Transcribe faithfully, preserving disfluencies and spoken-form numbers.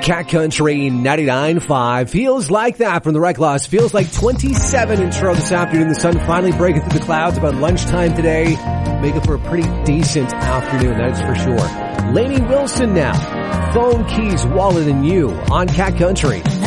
Cat Country ninety-nine point five. Feels like that from the Wreck Loss. Feels like twenty-seven in Truro this afternoon. The sun finally breaking through the clouds about lunchtime today. Making for a pretty decent afternoon, that's for sure. Lainey Wilson now. Phone, keys, wallet, and you on Cat Country.